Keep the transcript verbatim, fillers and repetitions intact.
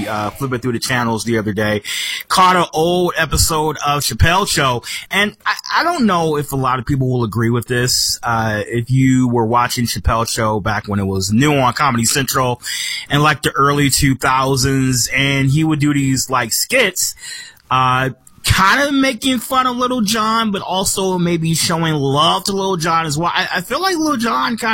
uh, flipping through the channels the other day, caught an old episode of Chappelle Show, and I, I don't know if a lot of people will agree with this. Uh, if you were watching Chappelle Show back when it was new on Comedy Central in like the early two thousands, and he would do these like skits, uh, kind of making fun of Little John, but also maybe showing love to Little John as well. I, I feel like Little John kind